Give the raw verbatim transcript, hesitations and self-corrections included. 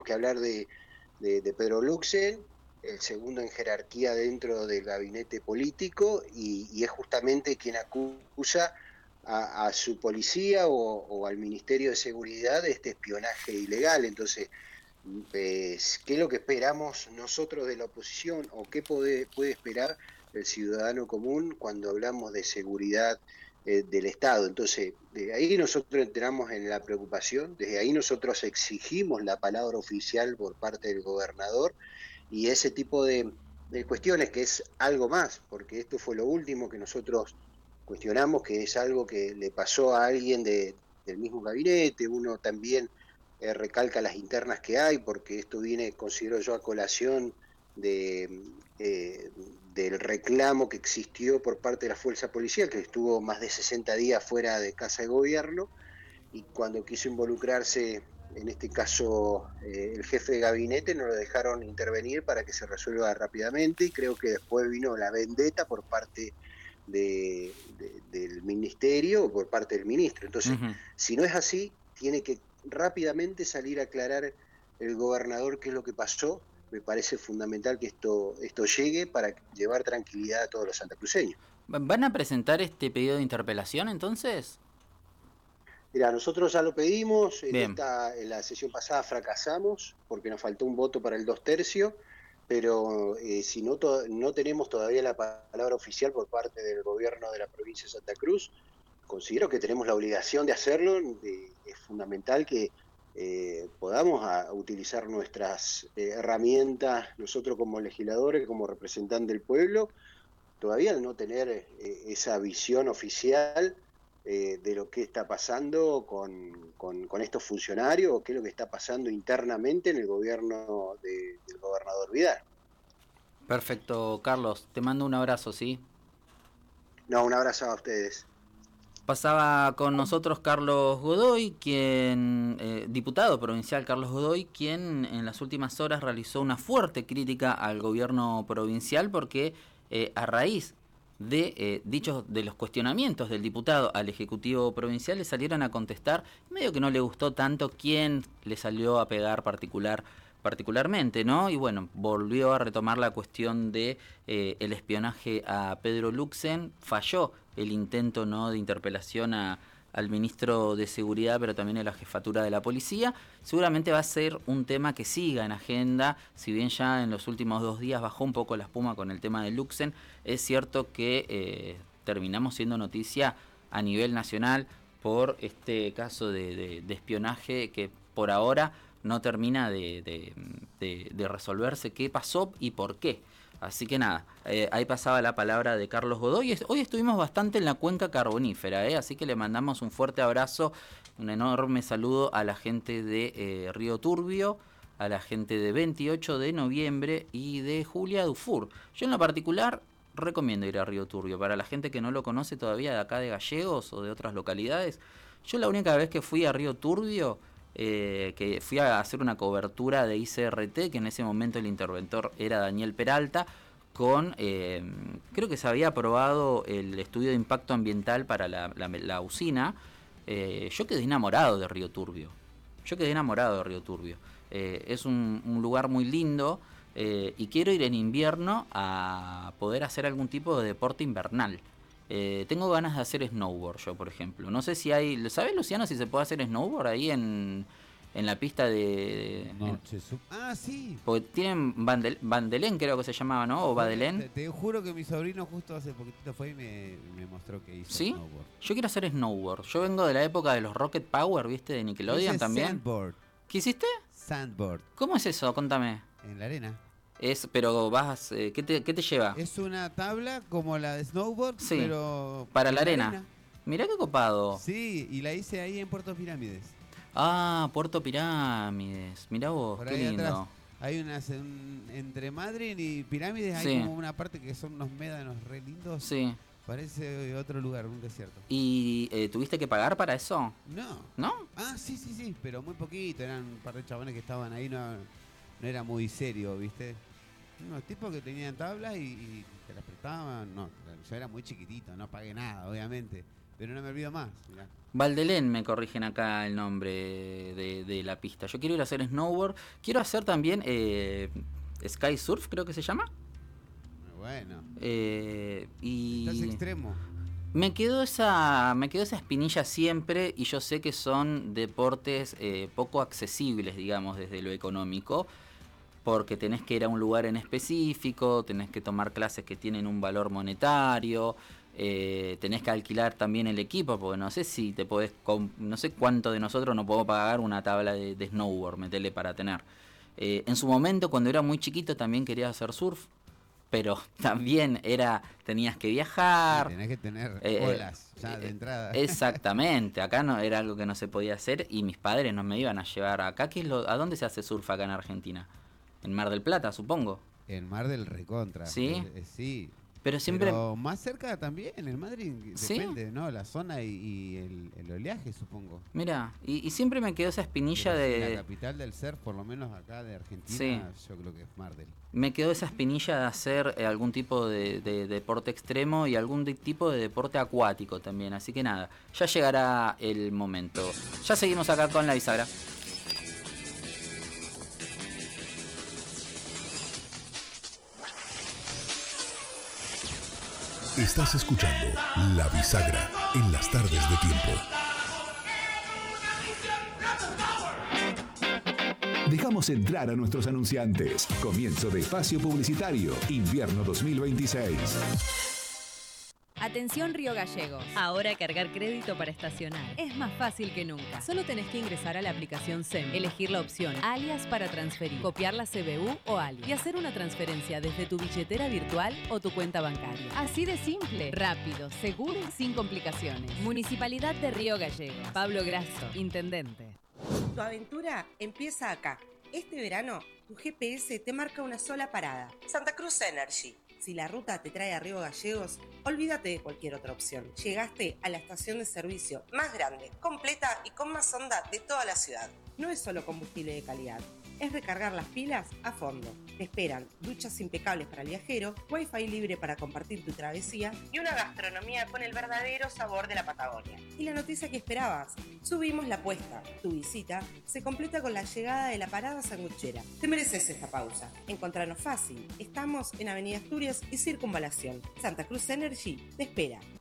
que hablar de, de, de Pedro Luxen, el segundo en jerarquía dentro del gabinete político, y, y es justamente quien acusa a, a su policía o, o, al Ministerio de Seguridad de este espionaje ilegal. Entonces, pues, ¿qué es lo que esperamos nosotros de la oposición o qué puede, puede esperar el ciudadano común cuando hablamos de seguridad eh, del Estado? Entonces, de ahí nosotros entramos en la preocupación, desde ahí nosotros exigimos la palabra oficial por parte del gobernador y ese tipo de, de cuestiones que es algo más, porque esto fue lo último que nosotros cuestionamos, que es algo que le pasó a alguien de, del mismo gabinete. Uno también eh, recalca las internas que hay, porque esto viene, considero yo, a colación de, eh, del reclamo que existió por parte de la fuerza policial, que estuvo más de sesenta días fuera de casa de gobierno, y cuando quiso involucrarse, en este caso eh, el jefe de gabinete, no lo dejaron intervenir para que se resuelva rápidamente, y creo que después vino la vendetta por parte de, de, del ministerio o por parte del ministro. Entonces, Ujú. si no es así, tiene que rápidamente salir a aclarar el gobernador qué es lo que pasó. Me parece fundamental que esto, esto llegue para llevar tranquilidad a todos los santacruceños. ¿Van a presentar este pedido de interpelación entonces? Mira, nosotros ya lo pedimos, en Bien. esta, en la sesión pasada fracasamos porque nos faltó un voto para el dos tercios, pero eh, si no, to- no tenemos todavía la palabra oficial por parte del gobierno de la provincia de Santa Cruz, considero que tenemos la obligación de hacerlo. De- es fundamental que eh, podamos a- utilizar nuestras eh, herramientas, nosotros como legisladores, como representantes del pueblo, todavía al no tener eh, esa visión oficial eh, de lo que está pasando con, con, con, estos funcionarios o qué es lo que está pasando internamente en el gobierno de, del gobernador Vidal. Perfecto, Carlos. Te mando un abrazo, ¿sí? No, un abrazo a ustedes. Pasaba con nosotros Carlos Godoy, quien eh, diputado provincial Carlos Godoy, quien en las últimas horas realizó una fuerte crítica al gobierno provincial porque eh, a raíz de eh, dichos de los cuestionamientos del diputado al ejecutivo provincial le salieron a contestar, medio que no le gustó tanto quién le salió a pegar particular particularmente, ¿no? Y bueno, volvió a retomar la cuestión de eh, el espionaje a Pedro Luxen, falló el intento, ¿no?, de interpelación a, al ministro de Seguridad, pero también a la jefatura de la policía. Seguramente va a ser un tema que siga en agenda, si bien ya en los últimos dos días bajó un poco la espuma con el tema de Luxen, es cierto que eh, terminamos siendo noticia a nivel nacional por este caso de, de, de espionaje que por ahora no termina de, de, de, de resolverse qué pasó y por qué. Así que nada, eh, ahí pasaba la palabra de Carlos Godoy. Hoy estuvimos bastante en la cuenca carbonífera, ¿eh? Así que le mandamos un fuerte abrazo, un enorme saludo a la gente de eh, Río Turbio, a la gente de veintiocho de noviembre y de Julia Dufour. Yo en lo particular recomiendo ir a Río Turbio. Para la gente que no lo conoce todavía de acá de Gallegos o de otras localidades, yo la única vez que fui a Río Turbio, eh, que fui a hacer una cobertura de I C R T, que en ese momento el interventor era Daniel Peralta, con, eh, creo que se había aprobado el estudio de impacto ambiental para la, la, la usina. Eh, yo quedé enamorado de Río Turbio. Yo quedé enamorado de Río Turbio. Eh, es un, un lugar muy lindo eh, y quiero ir en invierno a poder hacer algún tipo de deporte invernal. Eh, tengo ganas de hacer snowboard yo, por ejemplo. No sé si hay... ¿Sabes, Luciano, si se puede hacer snowboard ahí en, en la pista de... No, En, che, su- ah, sí. porque tienen Bandel, Bandelén, creo que se llamaba, ¿no? O Fue, Badelén. te, te juro que mi sobrino justo hace poquitito fue y me, me mostró que hizo ¿Sí? snowboard. Yo quiero hacer snowboard. Yo vengo de la época de los Rocket Power, ¿viste? De Yo Nickelodeon hice también. sandboard. ¿Qué hiciste? Sandboard. ¿Cómo es eso? Contame. En la arena. Es, pero vas, eh, ¿qué te, qué te lleva? Es una tabla como la de snowboard, Sí, pero para la en la arena. arena. Mirá qué copado. Sí, y la hice ahí en Puerto Pirámides. Ah, Puerto Pirámides. Mirá vos, Por qué ahí atrás lindo. hay unas, un- entre Madrid y Pirámides hay Sí, como una parte que son unos médanos re lindos. sí. Parece otro lugar, un desierto. ¿Y eh, tuviste que pagar para eso? No. ¿No? Ah, sí, sí, sí, pero muy poquito. Eran un par de chabones que estaban ahí, no, no era muy serio, ¿viste? Unos tipos que tenían tablas y, y te las prestaban. No, yo era muy chiquitito, no pagué nada, obviamente. Pero no me olvido más, mirá. Valdelén, me corrigen acá el nombre de, de la pista. Yo quiero ir a hacer snowboard. Quiero hacer también eh, sky surf, creo que se llama. Muy bueno. Eh, y Estás extremo. Me quedó esa, me quedó esa espinilla siempre, y yo sé que son deportes eh, poco accesibles, digamos, desde lo económico, porque tenés que ir a un lugar en específico, tenés que tomar clases que tienen un valor monetario, eh, tenés que alquilar también el equipo, porque no sé si te podés, no sé cuánto de nosotros no podemos pagar una tabla de, de snowboard, metele para tener. Eh, en su momento, cuando era muy chiquito, también quería hacer surf, pero también era, tenías que viajar. Sí, tenés que tener eh, olas ya de eh, entrada. Exactamente, acá no era algo que no se podía hacer, y mis padres no me iban a llevar acá. ¿Qué es lo, ¿A dónde se hace surf acá en Argentina? En Mar del Plata, supongo. En Mar del Recontra. ¿Sí? Eh, eh, sí. Pero siempre... Pero más cerca también, en Madrid, ¿Sí? depende, ¿no? La zona y, y el, el oleaje, supongo. Mira, y, y siempre me quedó esa espinilla Pero sí, de... la capital del surf, por lo menos acá de Argentina, Sí. yo creo que es Mar del. Me quedó esa espinilla de hacer eh, algún tipo de, de, de deporte extremo y algún de, tipo de deporte acuático también. Así que nada, ya llegará el momento. Ya seguimos acá con la bisagra. Estás escuchando La Bisagra en las tardes de tiempo. Dejamos entrar a nuestros anunciantes. Comienzo de espacio publicitario, invierno dos mil veintiséis. Atención Río Gallegos. Ahora cargar crédito para estacionar Es más fácil que nunca. Solo tenés que ingresar a la aplicación S E M, Elegir la opción alias para transferir, copiar la C B U o alias y hacer una transferencia desde tu billetera virtual o tu cuenta bancaria. Así de simple, rápido, seguro y sin complicaciones. Municipalidad de Río Gallegos. Pablo Grasso, intendente. Tu aventura empieza acá. Este verano, tu G P S te marca una sola parada. Santa Cruz Energy. Si la ruta te trae a Río Gallegos, olvídate de cualquier otra opción. Llegaste a la estación de servicio más grande, completa y con más onda de toda la ciudad. No es solo combustible de calidad, es recargar las pilas a fondo. Te esperan duchas impecables para el viajero, wifi libre para compartir tu travesía y una gastronomía con el verdadero sabor de la Patagonia. Y la noticia que esperabas, subimos la apuesta. Tu visita se completa con la llegada de la parada sanguchera. Te mereces esta pausa. Encontranos fácil. Estamos en Avenida Asturias y Circunvalación. Santa Cruz Energy te espera.